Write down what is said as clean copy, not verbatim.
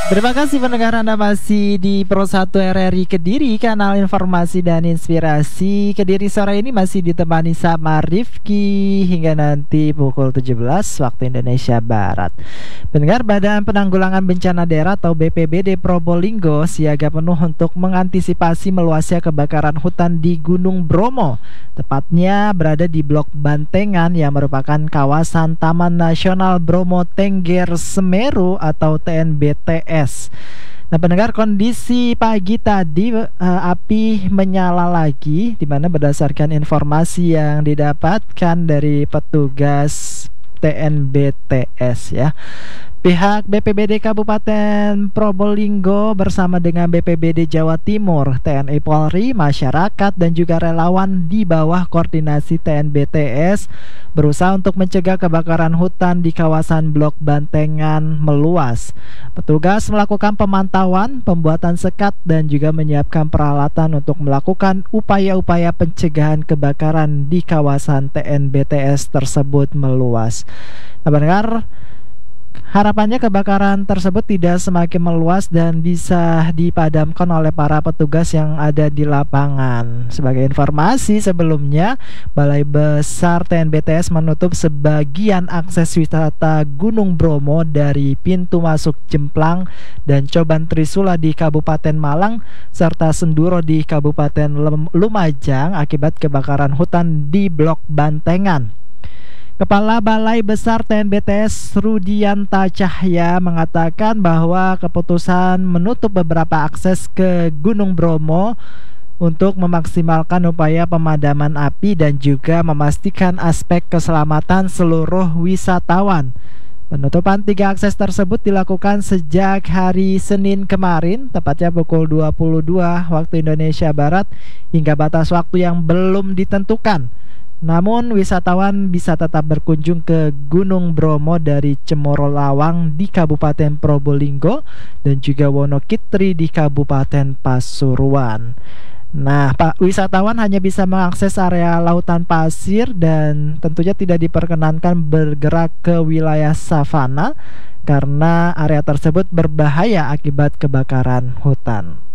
Terima kasih pendengar, Anda masih di Pro 1 RRI Kediri, kanal informasi dan inspirasi. Kediri sore ini masih ditemani sama Rifki hingga nanti pukul 17 waktu Indonesia Barat. Pendengar, Badan Penanggulangan Bencana Daerah atau BPBD Probolinggo siaga penuh untuk mengantisipasi meluasnya kebakaran hutan di Gunung Bromo. Tepatnya berada di Blok Bantengan yang merupakan kawasan Taman Nasional Bromo Tengger Semeru atau TNBTS. Nah, pendengar, kondisi pagi tadi api menyala lagi, di mana berdasarkan informasi yang didapatkan dari petugas TNBTS ya. Pihak BPBD Kabupaten Probolinggo bersama dengan BPBD Jawa Timur, TNI Polri, masyarakat dan juga relawan di bawah koordinasi TNBTS berusaha untuk mencegah kebakaran hutan di kawasan Blok Bantengan meluas. Petugas melakukan pemantauan, pembuatan sekat dan juga menyiapkan peralatan untuk melakukan upaya-upaya pencegahan kebakaran di kawasan TNBTS tersebut meluas. Nah, pendengar, harapannya kebakaran tersebut tidak semakin meluas dan bisa dipadamkan oleh para petugas yang ada di lapangan. Sebagai informasi sebelumnya, Balai Besar TNBTS menutup sebagian akses wisata Gunung Bromo dari pintu masuk Jemplang dan Coban Trisula di Kabupaten Malang serta Senduro di Kabupaten Lumajang akibat kebakaran hutan di Blok Bantengan. Kepala Balai Besar TNBTS Rudianta Cahya mengatakan bahwa keputusan menutup beberapa akses ke Gunung Bromo untuk memaksimalkan upaya pemadaman api dan juga memastikan aspek keselamatan seluruh wisatawan. Penutupan 3 akses tersebut dilakukan sejak hari Senin kemarin, tepatnya pukul 22 waktu Indonesia Barat, hingga batas waktu yang belum ditentukan. Namun wisatawan bisa tetap berkunjung ke Gunung Bromo dari Cemoro Lawang di Kabupaten Probolinggo dan juga Wonokitri di Kabupaten Pasuruan. Nah, wisatawan hanya bisa mengakses area lautan pasir dan tentunya tidak diperkenankan bergerak ke wilayah savana karena area tersebut berbahaya akibat kebakaran hutan.